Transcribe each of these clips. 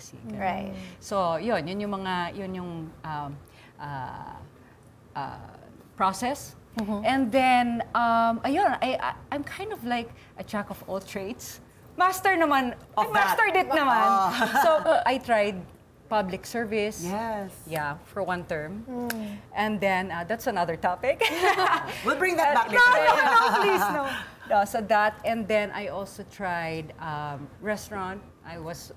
busy. Right. So, yun yung mga, process. And then, ayun, I'm kind of like a jack of all trades. Master naman, I mastered it naman. So, I tried public service. Yes. Yeah, for one term. And then, that's another topic. We'll bring that back No, later. no, please, no. No, so that, and then I also tried restaurant. I was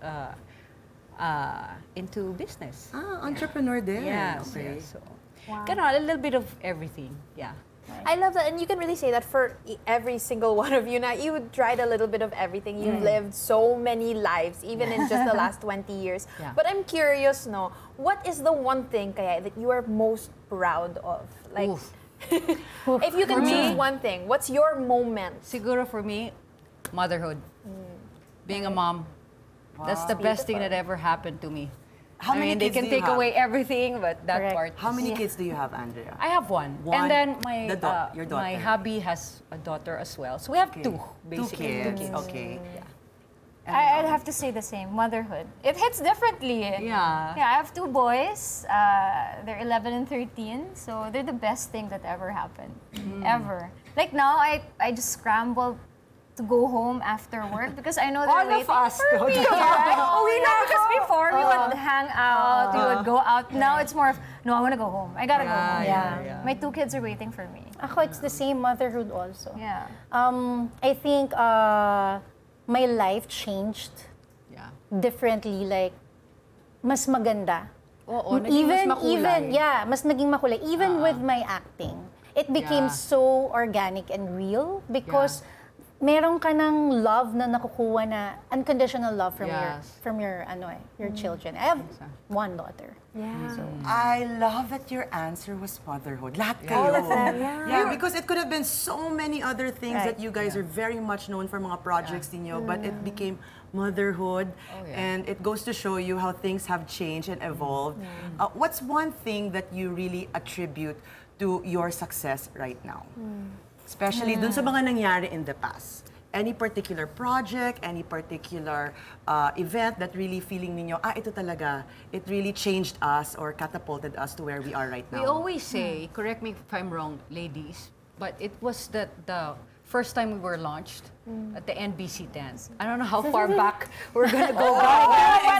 into business. Entrepreneur din. Yes, Okay. yes. So, a little bit of everything. Yeah. I love that, and you can really say that for every single one of you. Now, you tried a little bit of everything. You've lived so many lives, even in just the last 20 years. Yeah. But I'm curious, no, what is the one thing, kaya, that you are most proud of? Like, Oof. if you can For choose me- one thing, what's your moment? Siguro for me, motherhood. Being a mom. That's the best thing that ever happened to me. How many they kids can do you take have? away everything, but that Correct. part. How many kids do you have, Andrea? I have one. One? And then Your my daughter. hubby has a daughter as well. So we have Okay. two, basically. Two kids. Okay. I'd have to say the same, motherhood. It hits differently. Yeah. Yeah, I have two boys. They're 11 and 13, so they're the best thing that ever happened. Ever. Like now, I just scramble to go home after work because I know they're All waiting of us, for though. me. Right? We know, because before we would hang out, we would go out. Now it's more of, no, I want to go home. I gotta go home. Yeah. My two kids are waiting for me. Ako, it's the same motherhood also. Yeah. I think my life changed Yeah. differently. Like, mas maganda. Oo, naging mas makulay. Mas naging makulay. Even with my acting, it became Yeah. so organic and real because meron ka ng love na nakukuha na unconditional love from Yes. your children. I have one daughter. I love that your answer was motherhood. Lahat kayo. All of them, Yeah, because it could have been so many other things Right. that you guys are very much known for mga projects ninyo, but it became motherhood, and it goes to show you how things have changed and evolved. What's one thing that you really attribute to your success right now? Especially dun sa mga nangyari in the past. Any particular project, any particular event that really feeling ninyo, ito talaga, it really changed us or catapulted us to where we are right We now. always say, correct me if I'm wrong, ladies, but it was the first time we were launched at the NBC 10. I don't know how far back we're gonna go back.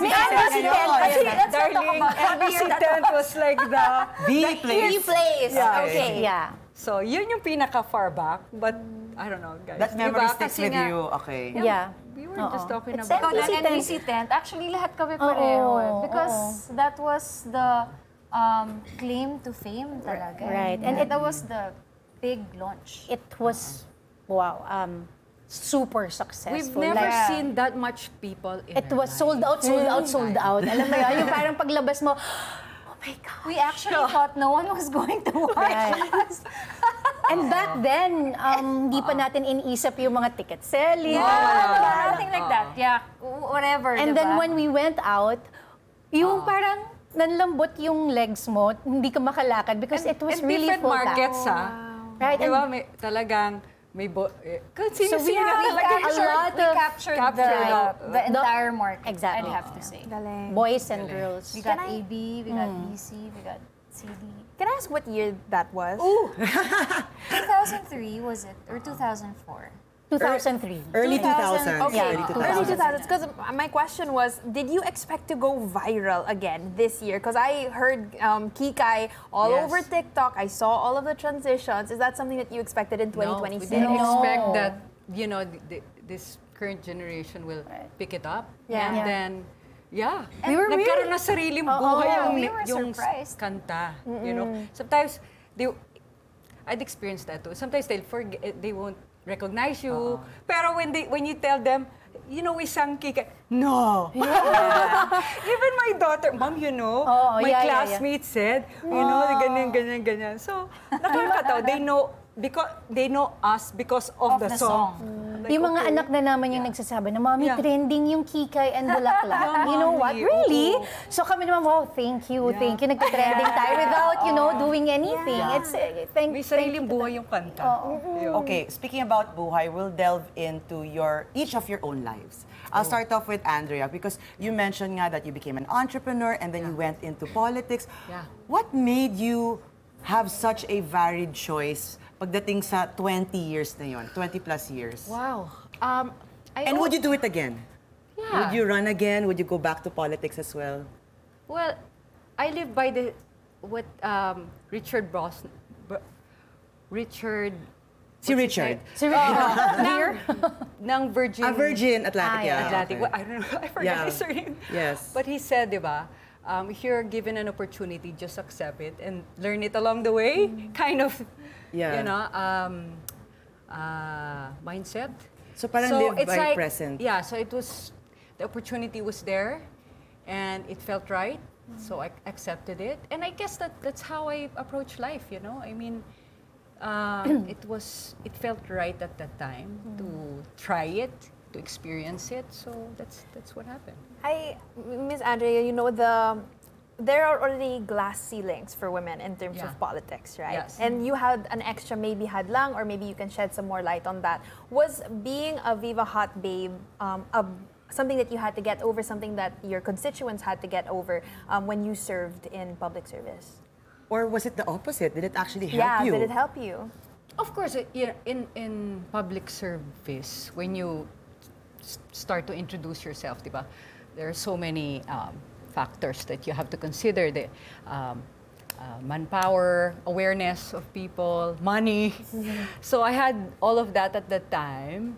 Darling, NBC 10 was like the place. Okay. Yeah. So, yun yung pinaka-far back. But, I don't know, guys. That memory Diba? sticks Kasi with nga, you, okay. Yeah. We were just talking It's about... Ikaw NBC ng NBC 10, actually lahat kami pareho eh. Because that was the claim to fame talaga. Right. And And that was the big launch. It was, wow, super successful. We've never Like, seen that much people in it our was lives. sold out. Alam mo yun, yung parang paglabas mo, oh my God. We actually thought no one was going to watch Right. us. And back then, hindi pa natin iniisip yung mga ticket selling. Nothing like that. Yeah, whatever. And diba? then when we went out, yung parang nanlambot yung legs mo, hindi ka makalakad because it was And really different full markets, packed. ha? Right. Diba, And may, talagang, may we sino-sino have talaga. a lot we of captured the entire market. Exactly. I'd have to say. boys and girls. We got AB, we got BC, we got CD. Can I ask what year that was? 2003 was it? Or 2004? 2003. Early 2000s. Okay, Yeah. early 2000s. Because my question was, did you expect to go viral again this year? Because I heard Kikai all Yes. over TikTok. I saw all of the transitions. Is that something that you expected in No, we 2026? didn't No. expect that, this current generation will pick it up. Yeah. And Yeah. then, We were nagkaroon na sariling buhay we were yung surprised. kanta. You know, sometimes I'd experienced that too. Sometimes they'll forget, they won't recognize you. Pero when you tell them, we sang Kika. No. Even my daughter, Mom, my classmate said, ganyan. So, nakakatawa. They know us because of the song. Like, Yung mga anak na naman yung nagsasabi na, Mommy, trending yung Kikay and Bulaklak. You know what? Mommy, Really? oo. So kami naman, wow, thank you. Nagka-trending tayo without, doing anything. It's, May sariling buhay yung kanta. Yun. Okay, speaking about buhay, we'll delve into each of your own lives. I'll start off with Andrea because you mentioned nga that you became an entrepreneur and then you went into politics. Yeah. What made you have such a varied choice pagdating sa 20 years na yon, 20 plus years? Wow. And would you do it again? Yeah. Would you run again? Would you go back to politics as well? Well, I live by what Richard Brosnan, Richard. Si Richard. ng Virgin. Virgin Atlantic, yeah. Atlantic. Okay. Well, I don't know. I forgot Yeah. his surname. Yes. But he said, di ba, if you're given an opportunity, just accept it and learn it along the way. Kind of, Yeah. you know, mindset. So parang live by present. Yeah, so it was, the opportunity was there and it felt right. So I accepted it. And I guess that's how I approach life, you know? I mean, it felt right at that time to try it, to experience it. So that's what happened. Miss Andrea, you know, there are already glass ceilings for women in terms Yeah. of politics, right? Yes. And you had an extra maybe hadlang, or maybe you can shed some more light on that. Was being a Viva Hot Babe something that you had to get over, something that your constituents had to get over when you served in public service? Or was it the opposite? Did it actually help you? Did it help you? Of course, in public service, when you start to introduce yourself, diba, there are so many factors that you have to consider. The manpower, awareness of people, money. So I had all of that at that time.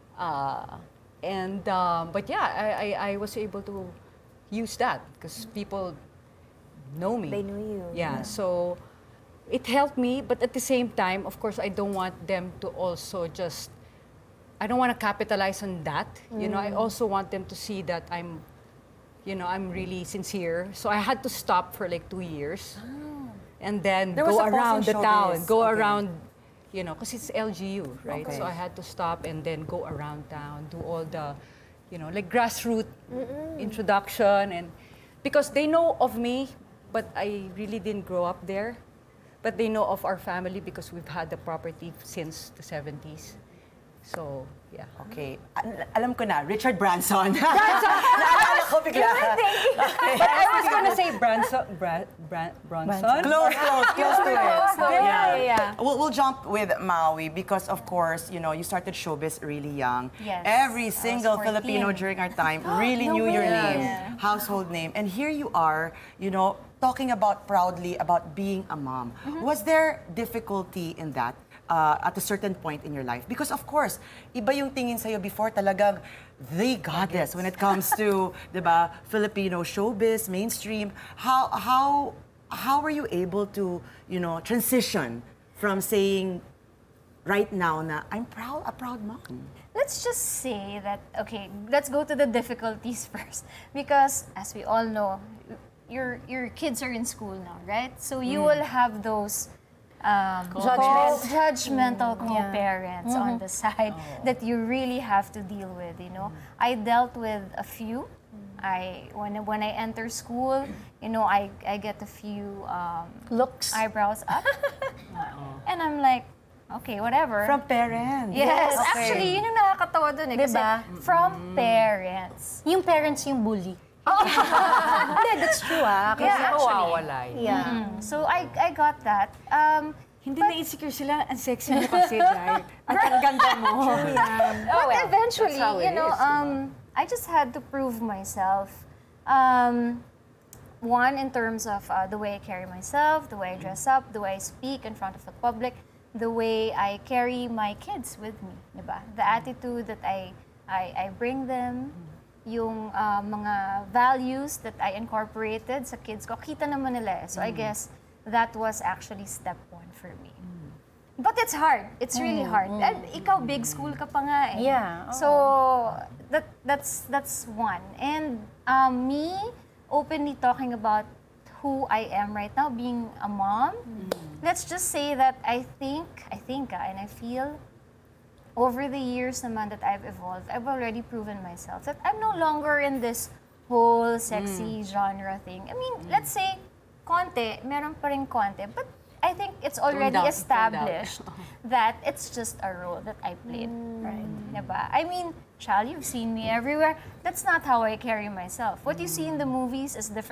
But yeah, I was able to use that because people know me. They knew you. Yeah, so it helped me, but at the same time, of course, I don't want them to also just, I don't want to capitalize on that. You know, I also want them to see that I'm really sincere. So I had to stop for like 2 years. And then There was go a pause in around the showbiz. town, go Okay. around, you know, because it's LGU, right? Okay. So I had to stop and then go around town, do all the, you know, like grassroots introduction. And because they know of me, but I really didn't grow up there. But they know of our family because we've had the property since the 70s. So, yeah. Okay. Alam ko na, Richard Branson. Naalala ko bigla. But I was gonna say Bronson. Close to it. Yeah. We'll jump with Maui because, of course, you know, you started showbiz really young. Yes, Every I was single 14. Filipino during our time really knew your name, Yeah. household name. And here you are, you know, talking about proudly about being a mom. Was there difficulty in that? At a certain point in your life? Because of course, iba yung tingin sa'yo before talagang the goddess when it comes to, diba, Filipino showbiz, mainstream. How were you able to, you know, transition from saying right now na I'm a proud mom? Let's just say that, okay, let's go to the difficulties first. Because as we all know, your kids are in school now, right? So you will have those judgmental co-parents on the side that you really have to deal with, you know. I dealt with a few. When I enter school, you know, I get a few Looks. eyebrows up. And I'm like, okay, whatever. From parents. Yes, Okay. actually, yun yung nakakatawa dun eh. Kasi Diba? from parents. Yung parents yung bully. Hindi, that's true Kasi Yeah, actually. Mawawala yun. Yeah. So I got that. Hindi na-insecure sila, ang sexy mo kasi, Jai. At ang ganda mo. But eventually, that's how it you know, is, diba? I just had to prove myself. One, in terms of the way I carry myself, the way I dress up, the way I speak in front of the public, the way I carry my kids with me, diba? The attitude that I bring them, yung mga values that I incorporated sa kids ko, kita naman nila eh. So I guess that was actually step one for me. But it's hard. It's really hard. And ikaw, big school ka pa nga eh. Yeah, oo. So, that's one. And me openly talking about who I am right now, being a mom, let's just say that I think, and I feel over the years naman that I've evolved, I've already proven myself that I'm no longer in this whole sexy genre thing. I mean, let's say, konti, meron pa rin konti, but I think it's already down, established that it's just a role that I played, right? diba? I mean, Chal, you've seen me everywhere. That's not how I carry myself. What you see in the movies is different